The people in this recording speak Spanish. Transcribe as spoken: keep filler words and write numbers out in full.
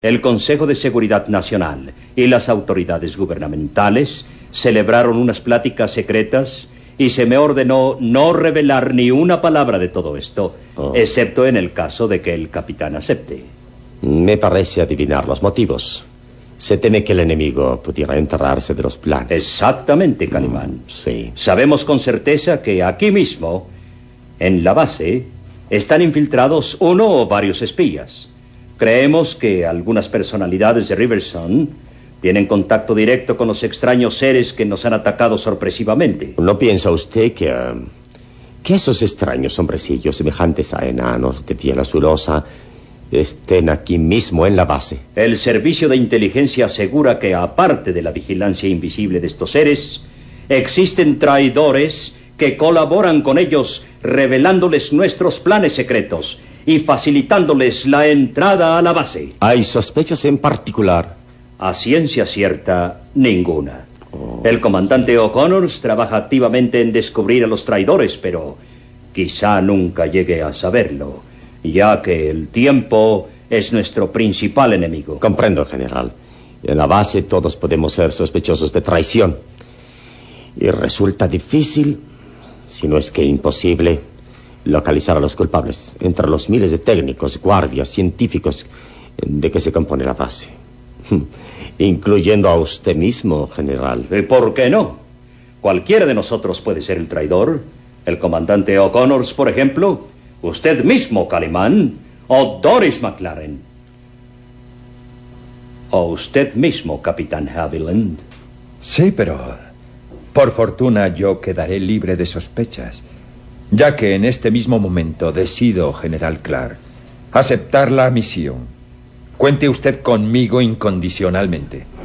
El Consejo de Seguridad Nacional y las autoridades gubernamentales celebraron unas pláticas secretas y se me ordenó no revelar ni una palabra de todo esto, oh. excepto en el caso de que el capitán acepte. Me parece adivinar los motivos. Se teme que el enemigo pudiera enterarse de los planes. Exactamente, Calimán. Mm, sí. Sabemos con certeza que aquí mismo, en la base, están infiltrados uno o varios espías. Creemos que algunas personalidades de Riverson tienen contacto directo con los extraños seres que nos han atacado sorpresivamente. ¿No piensa usted que, uh, que esos extraños hombrecillos semejantes a enanos de piel azulosa estén aquí mismo en la base? El servicio de inteligencia asegura que, aparte de la vigilancia invisible de estos seres, existen traidores que colaboran con ellos, revelándoles nuestros planes secretos y facilitándoles la entrada a la base. ¿Hay sospechas en particular? A ciencia cierta, ninguna. Oh. El comandante O'Connor trabaja activamente en descubrir a los traidores, pero quizá nunca llegue a saberlo, ya que el tiempo es nuestro principal enemigo. Comprendo, general. En la base todos podemos ser sospechosos de traición. Y resulta difícil, si no es que imposible, localizar a los culpables entre los miles de técnicos, guardias, científicos de que se compone la base. Incluyendo a usted mismo, general. ¿Y por qué no? Cualquiera de nosotros puede ser el traidor. El comandante O'Connor, por ejemplo, usted mismo, Calimán, o Doris McLaren. O usted mismo, capitán Haviland. Sí, pero por fortuna yo quedaré libre de sospechas, ya que en este mismo momento decido, general Clark, aceptar la misión. Cuente usted conmigo incondicionalmente.